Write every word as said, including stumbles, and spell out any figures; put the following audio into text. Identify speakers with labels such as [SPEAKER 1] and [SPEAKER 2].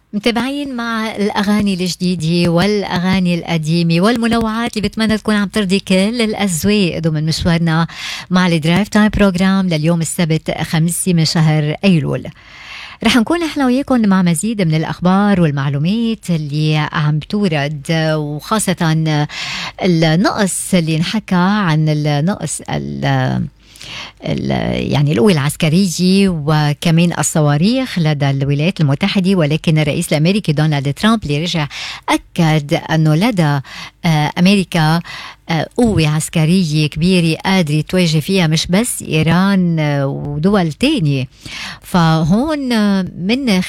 [SPEAKER 1] متابعين مع الأغاني الجديدة والأغاني القديمة والمنوعات اللي بتمنى تكون عم ترضي كل الأذواق ضمن مشوارنا مع الدرايف تايم بروجرام لليوم السبت خمسة من شهر أيلول. رح نكون احنا وياكم مع مزيد من الأخبار والمعلومات اللي عم تورد، وخاصة النقص اللي انحكى عن النقص ال يعني القوة العسكرية وكمان الصواريخ لدى الولايات المتحدة، ولكن الرئيس الأمريكي دونالد ترامب اللي رجع أكد أنه لدى أمريكا قوة عسكرية كبيرة قادرة تواجه فيها مش بس إيران ودول تانية. فهون من